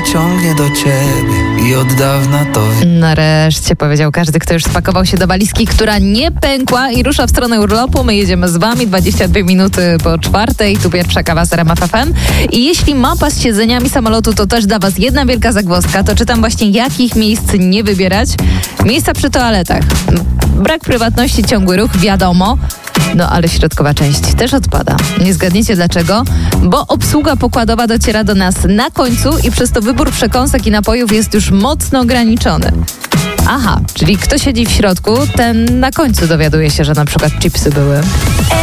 ciągnie do ciebie i od dawna to... Nareszcie powiedział każdy, kto już spakował się do walizki, która nie pękła i rusza w stronę urlopu. My jedziemy z wami 22 minuty po 4:00. Tu pierwsza kawa z RMF FM. I jeśli mapa z siedzeniami samolotu to też dla was jedna wielka zagwozdka, to czytam właśnie, jakich miejsc nie wybierać. Miejsca przy toaletach. Brak prywatności, ciągły ruch, wiadomo. No ale środkowa część też odpada. Nie zgadniecie dlaczego? Bo obsługa pokładowa dociera do nas na końcu i przez to wybór przekąsek i napojów jest już mocno ograniczony. Aha, czyli kto siedzi w środku, ten na końcu dowiaduje się, że na przykład chipsy były.